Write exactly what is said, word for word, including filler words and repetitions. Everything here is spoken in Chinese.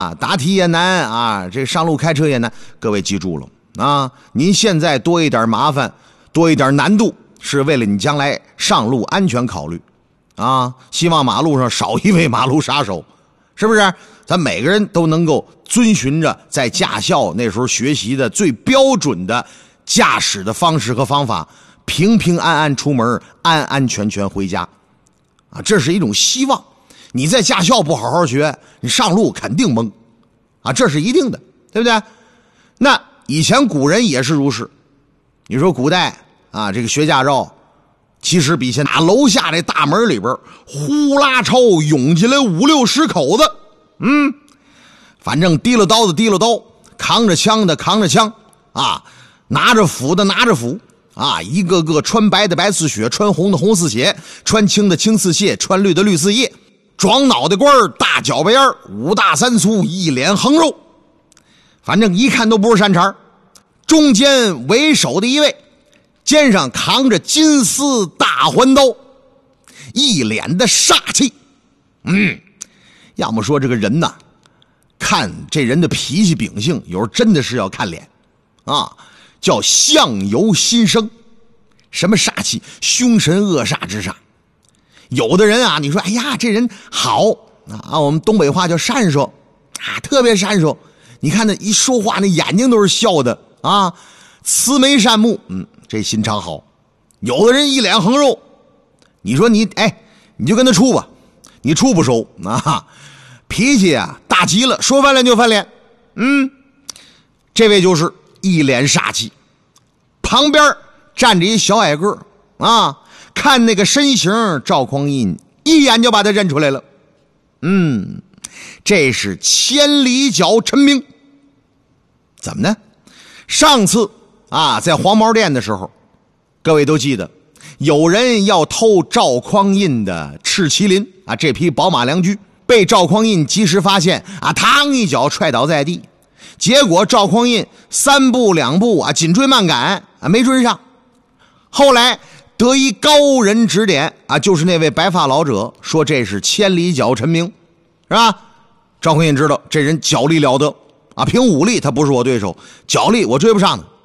啊，答题也难啊，这上路开车也难。各位记住了啊，您现在多一点麻烦，多一点难度，是为了你将来上路安全考虑啊。希望马路上少一位马路杀手，是不是？咱每个人都能够遵循着在驾校那时候学习的最标准的驾驶的方式和方法，平平安安出门，安安全全回家啊，这是一种希望。你在驾校不好好学，你上路肯定懵啊，这是一定的，对不对？那以前古人也是如是。你说古代啊，这个学驾照其实比现在楼下这大门里边呼啦超涌进来五六十口子，嗯，反正提了刀的提了刀，扛着枪的扛着枪啊，拿着斧的拿着斧啊，一个个穿白的白似雪，穿红的红似血，穿青的青似蟹，穿绿的绿似叶，装脑袋瓜大脚巴烟，五大三粗，一脸横肉，反正一看都不是善茬。中间为首的一位，肩上扛着金丝大环刀，一脸的煞气。嗯，要么说这个人呐，看这人的脾气秉性，有时候真的是要看脸啊，叫相由心生。什么煞气？凶神恶煞之煞。有的人啊，你说哎呀这人好啊，我们东北话叫善说啊，特别善说。你看他一说话那眼睛都是笑的啊，慈眉善目，嗯，这心肠好。有的人一脸横肉，你说你哎，你就跟他处吧，你处不熟啊，脾气啊大极了，说翻脸就翻脸。嗯，这位就是一脸煞气，旁边站着一小矮个啊，看那个身形，赵匡胤一眼就把他认出来了。嗯，这是千里脚陈明。怎么呢？上次啊，在黄毛店的时候，各位都记得，有人要偷赵匡胤的赤麒麟啊，这匹宝马良驹，被赵匡胤及时发现啊，嘡一脚踹倒在地。结果赵匡胤三步两步啊，紧追慢赶啊，没追上。后来得一高人指点啊，就是那位白发老者说这是千里脚陈明，是吧？赵匡胤知道这人脚力了得啊，凭武力他不是我对手，脚力我追不上的。